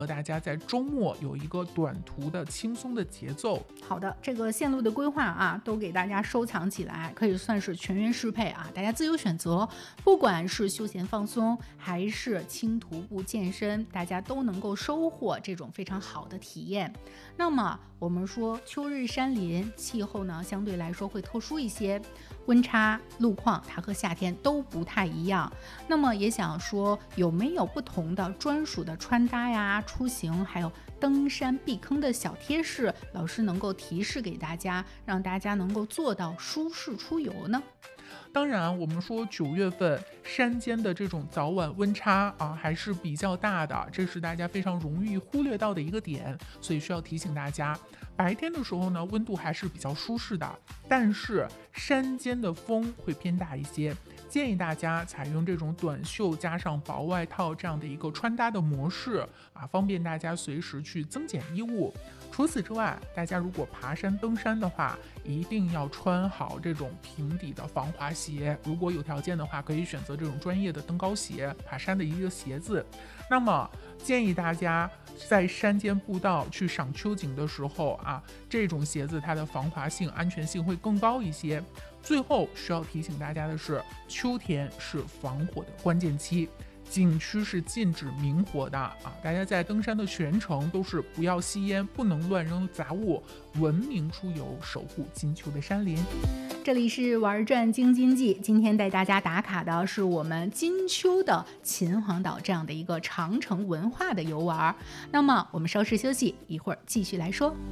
和大家在周末有一个短途的轻松的节奏。 好的，这个线路的规划啊，都给大家收藏起来，可以算是全员适配啊，大家自由选择。不管是休闲放松，还是轻徒步健身，大家都能够收获这种非常好的体验。那么我们说秋日山林气候呢，相对来说会特殊一些，温差路况它和夏天都不太一样。那么也想说，有没有不同的专属的穿搭呀、出行，还有登山避坑的小贴士，老师能够提示给大家，让大家能够做到舒适出游呢？ 当然我们说9月份山间的这种早晚温差啊还是比较大的，这是大家非常容易忽略到的一个点，所以需要提醒大家，白天的时候呢温度还是比较舒适的，但是山间的风会偏大一些，建议大家采用这种短袖加上薄外套这样的一个穿搭的模式啊，方便大家随时去增减衣物。除此之外，大家如果爬山登山的话，一定要穿好这种平底的防滑鞋，如果有条件的话，可以选择这种专业的登高鞋，爬山的一个鞋子。那么建议大家在山间步道去赏秋景的时候啊，这种鞋子它的防滑性、安全性会更高一些。最后需要提醒大家的是，秋天是防火的关键期，景区是禁止明火的啊！大家在登山的全程都是不要吸烟，不能乱扔杂物，文明出游，守护金秋的山林。 这里是玩转京津冀，今天带大家打卡的是我们金秋的秦皇岛这样的一个长城文化的游玩。那么我们稍事休息，一会儿继续来说。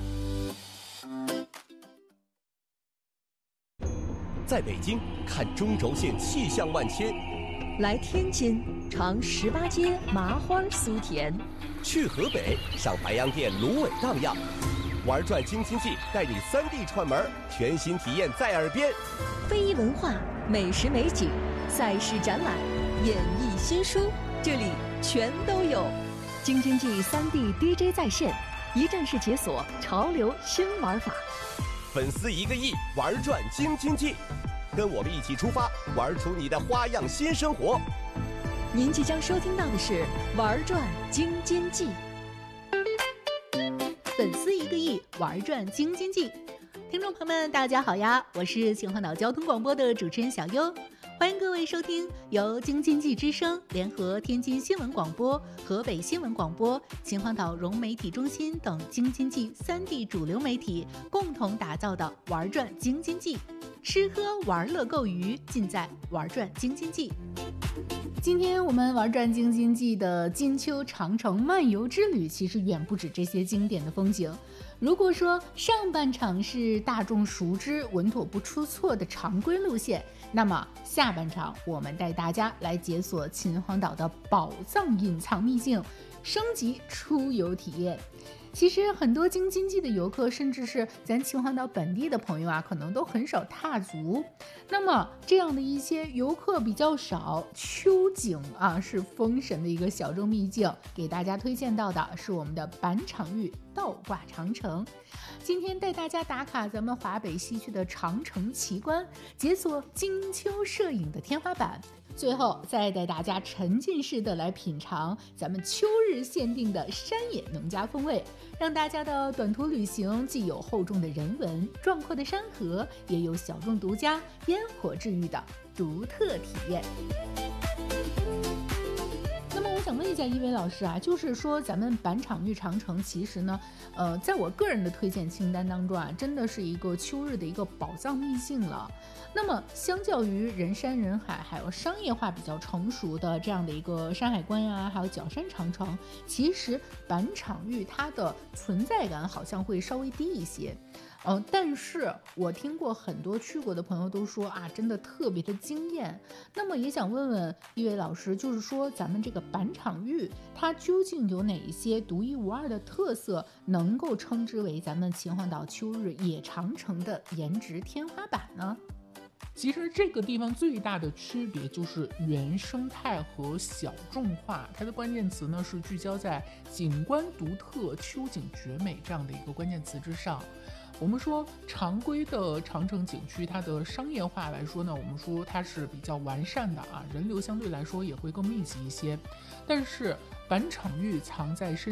在北京看中轴线气象万千， 来天津尝18街麻花酥甜， 去河北上白洋淀芦苇荡漾，玩转京津冀带你3D 串门，全新体验在耳边。 非遗文化、美食美景、赛事展览、演艺新书，这里全都有。京津冀3D DJ 在线，一站式解锁潮流新玩法。 粉丝1个亿，玩转京津冀，跟我们一起出发，玩出你的花样新生活。 您即将收听到的是玩转京津冀。 粉丝1个亿，玩转京津冀。听众朋友们大家好呀，我是秦皇岛交通广播的主持人小优，欢迎各位收听由京津冀之声联合天津新闻广播、河北新闻广播、秦皇岛融媒体中心等京津冀3地主流媒体共同打造的玩转京津冀，吃喝玩乐购娱尽在玩转京津冀。今天我们玩转京津冀的金秋长城漫游之旅，其实远不止这些经典的风景。如果说上半场是大众熟知、稳妥不出错的常规路线，那么下半场我们带大家来解锁秦皇岛的宝藏隐藏秘境，升级出游体验。其实很多京津冀的游客，甚至是咱秦皇岛本地的朋友啊，可能都很少踏足。那么这样的一些游客比较少，秋景啊是封神的一个小众秘境，给大家推荐到的是我们的板场峪倒挂长城。今天带大家打卡咱们华北西区的长城奇观，解锁金秋摄影的天花板。最后再带大家沉浸式的来品尝咱们秋日限定的山野农家风味，让大家的短途旅行既有厚重的人文、壮阔的山河，也有小众独家、烟火治愈的独特体验。那么我想问一下一位老师啊，就是说咱们板场峪长城其实呢，在我个人的推荐清单当中啊，真的是一个秋日的一个宝藏秘境了。那么相较于人山人海还有商业化比较成熟的这样的一个山海关呀，还有角山长城，其实板场峪它的存在感好像会稍微低一些。但是我听过很多去过的朋友都说啊，真的特别的惊艳。那么也想问问一位老师，就是说咱们这个板场峪它究竟有哪一些独一无二的特色，能够称之为咱们秦皇岛秋日野长城的颜值天花板呢？ 其实这个地方最大的区别就是原生态和小众化，它的关键词呢是聚焦在景观独特、秋景绝美这样的一个关键词之上。我们说常规的长城景区，它的商业化来说呢，我们说它是比较完善的啊，人流相对来说也会更密集一些。但是板场峪藏在深